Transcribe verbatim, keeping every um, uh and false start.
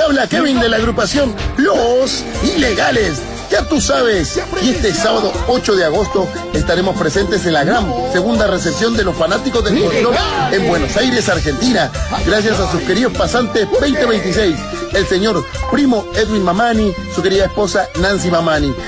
habla Kevin de la agrupación Los Ilegales. Ya tú sabes, y este sábado ocho de agosto estaremos presentes en la gran segunda recepción de los fanáticos del folclor en Buenos Aires, Argentina, gracias a sus queridos pasantes veinte veintiséis, el señor Primo Edwin Mamani, su querida esposa Nancy Mamani.